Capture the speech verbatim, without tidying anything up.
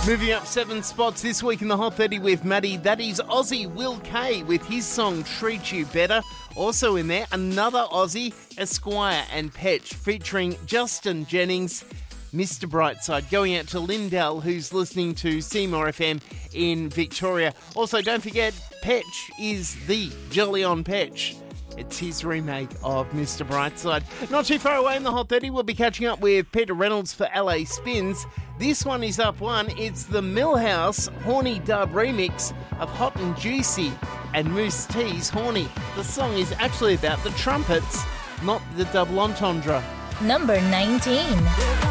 Moving up seven spots this week in the Hot thirty with Maddie, that is Aussie Will K with his song Treat You Better. Also in there, another Aussie, Esquire and Petch featuring Justin Jennings, Mister Brightside. Going out to Lindell, who's listening to Seymour F M in Victoria. Also, don't forget, Petch is the Jolly on Petch. It's his remake of Mister Brightside. Not too far away in the Hot thirty, we'll be catching up with Peter Reynolds for L A Spins. This one is up one. It's the Millhouse Horny Dub remix of Hot and Juicy and Moose T's Horny. The song is actually about the trumpets, not the double entendre. Number nineteen.